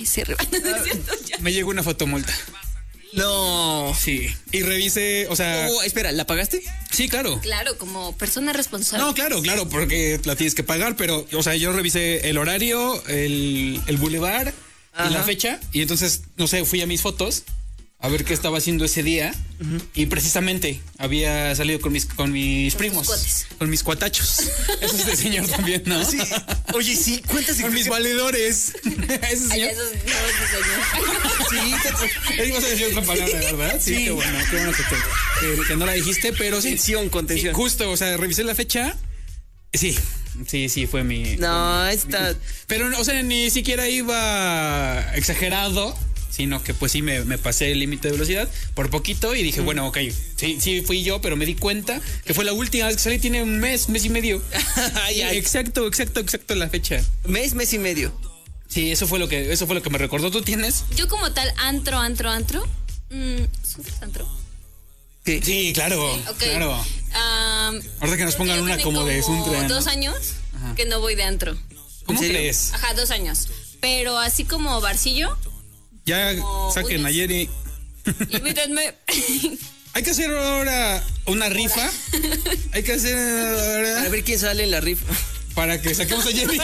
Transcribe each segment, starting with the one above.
PCR. No es cierto, ya. Me llegó una fotomulta. No. Sí. Y revisé, o sea. Oh, espera, ¿la pagaste? Sí, claro. Claro, como persona responsable. No, claro, porque la tienes que pagar, pero, o sea, yo revisé el horario, el bulevar y la fecha, y entonces, no sé, fui a mis fotos a ver qué estaba haciendo ese día, y precisamente había salido con mis primos, con mis cuatachos. Eso es de señor también, ¿no? Sí. Oye, sí, ¿cuántas Con mis valedores. Ese Ay, señor. esos no, señor. Sí, ibas a decir otra palabra, ¿verdad? Sí, qué bueno que no la dijiste, pero sí. Contención. Sí, justo, o sea, revisé la fecha. Sí, fue mi. No, está. Pero, o sea, ni siquiera iba exagerado, sino que pues sí me pasé el límite de velocidad por poquito y dije, bueno, ok, sí fui yo, pero me di cuenta que fue la última vez que salí, tiene un mes y medio. Ay. Exacto la fecha. Mes y medio. Sí, eso fue lo que me recordó. ¿Tú tienes? Yo como tal, antro. ¿Sufres antro? Sí, claro. Ok. Claro. Ahorita que nos pongan yo una tiene como de Suntra, ¿no? 2 años que no voy de antro. ¿Cómo ¿En serio? crees? Ajá, 2 años. Pero así como barcillo, Ya Como saquen uñas. ayer y... invítenme. Hay que hacer ahora una rifa. Hay que hacer ahora A ver quién sale en la rifa. para que saquemos a Jenny.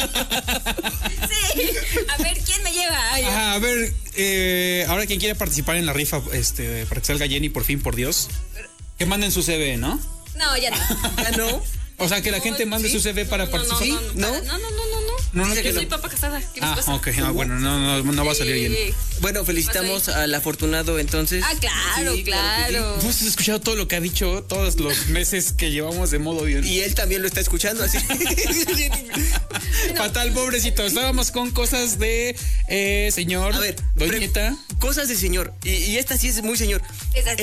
Sí. A ver, ¿quién me lleva? Ay, Ajá, a ver, ahora quien quiera participar en la rifa, para que salga Jenny por fin, por Dios, que manden su CV, ¿no? No, ya no. ¿Ya no? O sea, que la gente mande su CV para participar. No. No, Yo que soy no. papa casada. ¿Qué les pasa? Ok, bueno, no va a salir Jenny. Bueno, felicitamos al afortunado entonces. Ah, claro, Sí, claro. ¿Tú has escuchado todo lo que ha dicho todos los meses que llevamos de modo bien? Y él también lo está escuchando, así. Fatal, pobrecito. Estábamos con cosas de señor, A ver, doñita. cosas de señor. Y esta sí es muy señor. Es así.